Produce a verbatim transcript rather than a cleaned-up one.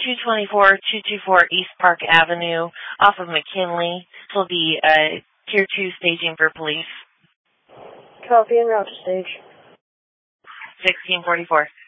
two twenty-four, two twenty-four East Park Avenue off of McKinley. This will be uh, Tier two staging for police. Copy, en route to stage. sixteen forty-four.